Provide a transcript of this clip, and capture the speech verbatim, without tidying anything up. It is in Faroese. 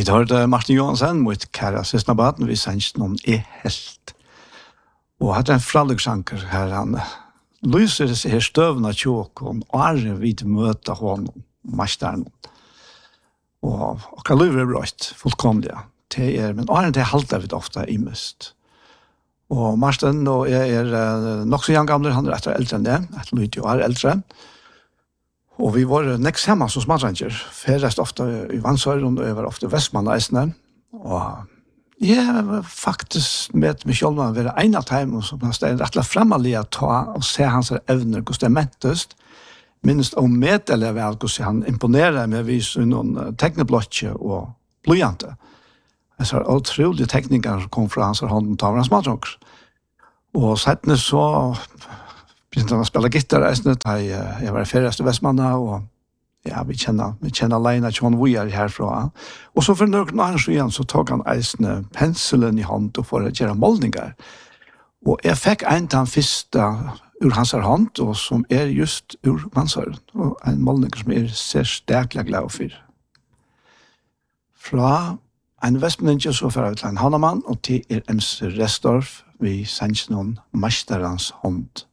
Vi tar det Martin Johansen mot Kæra Sysnabaten, vi sender noen er helt. Og hadde en fralugsanker her, han lyser disse her støvende tjåken, og er vi til møte honom, mesteren. Og akkurat lyver er brøtt, fullkomlig. Det er, men er det halte vi ofte i mist. Og Marsten og jeg er nok så gamle, han er etter eldre enn det, etter lyt jo er eldre. Og vi var nekst hjemme som smadranger, ferest ofte i Vansøren, og jeg var ofte i Vestmann-eisene. Og jeg var faktisk med meg selv, å være en av dem, som er rett og fremmelig å ta og se hans evner, hvordan det mentest. Minst om meddeler vel, hvordan han imponerer med vis noen tekneblotje og blodjante. Det er utrolige tekniker som kom fra hans hånd og tar hans smadranger. Og settene så begynte han å spille gitar, jeg var i feriest i Vestmanna, og ja, vi kjenner, vi kjenner alene John Weir herfra. Og så for noen annen igjen, så tok han eisene penselen i hånd og for å gjøre målninger. Og jeg fikk en til han første ur hans hånd, og som er just ur Vansøren, og en målning som er ser sterkelig glad for. Fra en Vestmanninge så får jeg til en Hanamann, og til er M C Restorff, vi sender noen mesterens hånd.